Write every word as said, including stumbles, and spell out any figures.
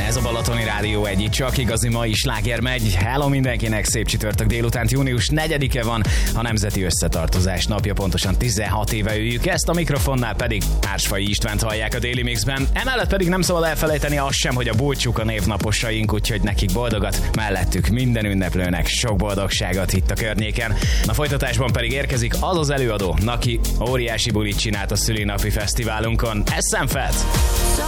Ez a Balatoni Rádió egy csak igazi mai sláger megy. Hello mindenkinek, szép csütörtök délután, június negyedike van, a Nemzeti Összetartozás napja, pontosan tizenhat éve üljük ezt, a mikrofonnál pedig Ársfai Istvánt hallják a Daily Mixben. Emellett pedig nem szabad elfelejteni azt sem, hogy a búcsúk a névnaposaink, úgyhogy nekik boldogat, mellettük minden ünneplőnek sok boldogságot itt a környéken. A folytatásban pedig érkezik az az előadó, aki óriási bulit csinált a szülinapi fesztiválunkon. Ez Sam Fett. So